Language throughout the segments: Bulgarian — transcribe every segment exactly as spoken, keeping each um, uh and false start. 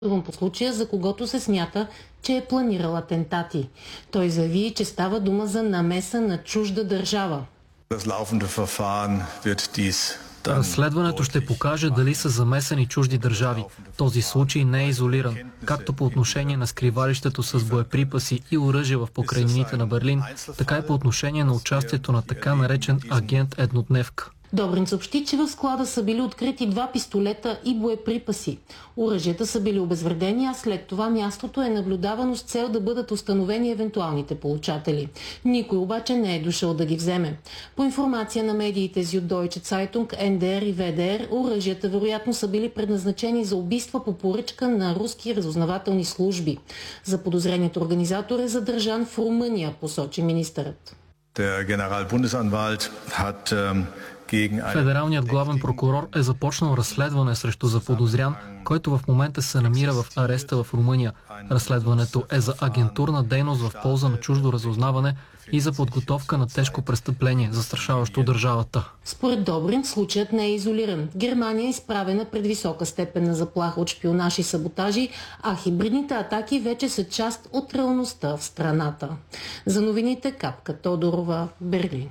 по случая, за когото се смята, че е планирал атентати. Той заяви, че става дума за намеса на чужда държава. Разследването ще покаже дали са замесени чужди държави. Този случай не е изолиран, както по отношение на скривалището с боеприпаси и оръжие в покрайнините на Берлин, така и по отношение на участието на така наречен агент еднодневка. Добрин съобщи, че в склада са били открити два пистолета и боеприпаси. Оръжията са били обезвредени, а след това мястото е наблюдавано с цел да бъдат установени евентуалните получатели. Никой обаче не е дошъл да ги вземе. По информация на медиите Süddeutsche Zeitung, Ен Де Ер и Ве Де Ер, оръжията вероятно са били предназначени за убийства по поръчка на руски разузнавателни служби. За подозрението организатор е задържан в Румъния, посочи министърът. Федералният главен прокурор е започнал разследване срещу заподозрян, който в момента се намира в ареста в Румъния. Разследването е за агентурна дейност в полза на чуждо разузнаване и за подготовка на тежко престъпление, застрашаващо държавата. Според Добрин, случаят не е изолиран. Германия е изправена пред висока степен на заплаха от шпионаж и саботажи, а хибридните атаки вече са част от реалността в страната. За новините Капка Тодорова, Берлин.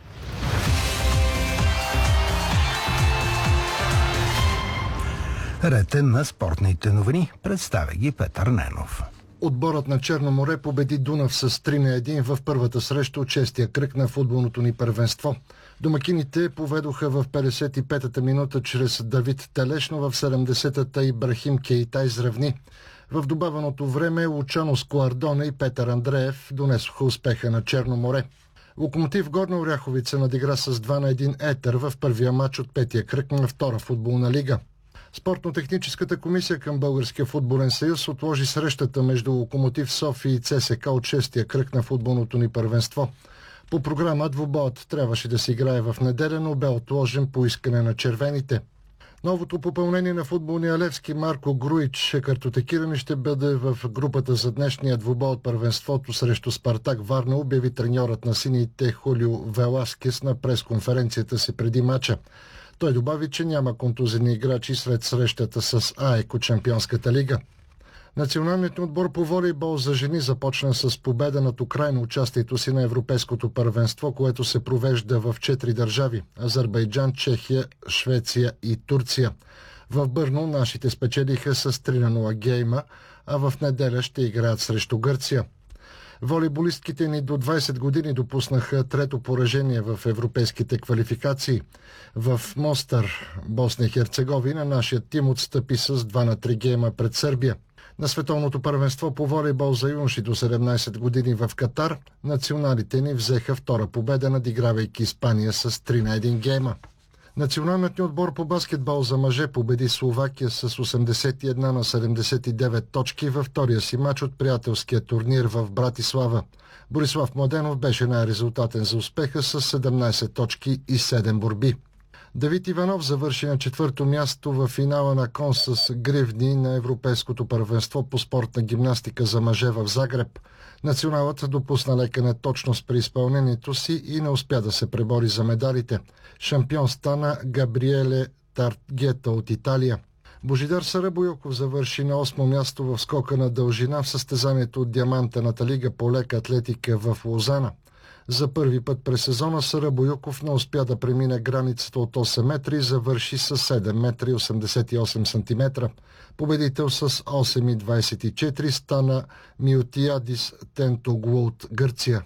Ретен на спортните новини. Представя ги Петър Ненов. Отборът на Черно море победи Дунав с три на едно в първата среща от шестия кръг на футболното ни първенство. Домакините поведоха в петдесет и петата минута чрез Давид Телешно, в седемдесетата Ибрахим Кейта изравни. В добавеното време Лучано Скуардоне и Петър Андреев донесоха успеха на Черно море. Локомотив Горна Оряховица надигра с два на едно Етър в първия матч от петия кръг на втора футболна лига. Спортно-техническата комисия към Българския футболен съюз отложи срещата между Локомотив София и Це Ес Ка от шестия кръг на футболното ни първенство. По програма двубоят трябваше да се играе в неделя, но бе отложен по искане на червените. Новото попълнение на футболния Левски Марко Груич картотекиране ще бъде в групата за днешния двубой от първенството срещу Спартак Варна, обяви треньорът на сините Хулио Веласкес на пресконференцията си преди мача. Той добави, че няма контузени играчи след срещата с АЕК от Шампионската лига. Националният отбор по волейбол за жени започна с победа над Украйна участието си на Европейското първенство, което се провежда в четири държави – Азербайджан, Чехия, Швеция и Турция. В Бърно нашите спечелиха с три на нула гейма, а в неделя ще играят срещу Гърция. Волейболистките ни до двайсет години допуснаха трето поражение в европейските квалификации. В Мостър, Босна и Херцеговина, нашият тим отстъпи с два на три гейма пред Сърбия. На световното първенство по волейбол за юноши до седемнайсет години в Катар, националите ни взеха втора победа, надигравайки Испания с три на едно гейма. Националният ни отбор по баскетбол за мъже победи Словакия с осемдесет и едно на седемдесет и девет точки във втория си мач от приятелския турнир в Братислава. Борислав Младенов беше най-резултатен за успеха с седемнайсет точки и седем борби. Давид Иванов завърши на четвърто място в финала на кон с гривни на Европейското първенство по спортна гимнастика за мъже в Загреб. Националът допусна лека неточност при изпълнението си и не успя да се пребори за медалите. Шампион стана Габриеле Таргета от Италия. Божидар Сарабойоков завърши на осмо място в скока на дължина в състезанието от Диамантената лига по лека атлетика в Лозана. За първи път през сезона Сарабойоков не успя да премине границата от осем метра и завърши с седем метра и осемдесет и осем сантиметра. Победител с осем и двайсет и четири стана Миотиадис Тентоглу от Гърция.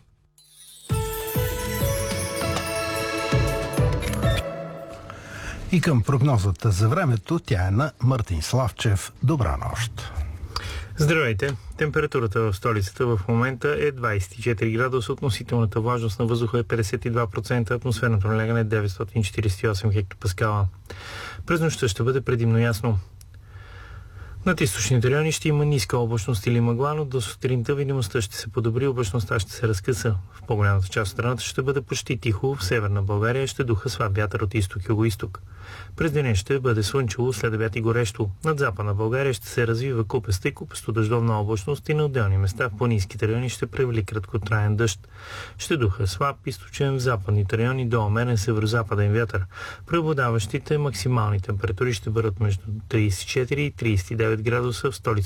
И към прогнозата за времето, тя е на Мартин Славчев. Добра нощ! Здравейте! Температурата в столицата в момента е двайсет и четири градуса, относителната влажност на въздуха е петдесет и два процента, атмосферното налягане е деветстотин четирийсет и осем хектопаскала. През нощта ще бъде предимно ясно. Над източните райони ще има ниска облачност или мъгла, но до сутринта видимостта ще се подобри, облачността ще се разкъса. В по-голямата част от страната ще бъде почти тихо, в северна България ще духа слаб вятър от изток и югоизток. През деня ще бъде слънчево, след обяд и горещо. Над западна България ще се развива купеста и купесто дъждовна облачност и на отделни места в планинските райони ще превали краткотраен дъжд. Ще духа слаб източен в западните райони до умерен северозападен вятър. Преобладаващите максимални температури ще бъдат между трийсет и четири и трийсет и девет девет градуса, в столица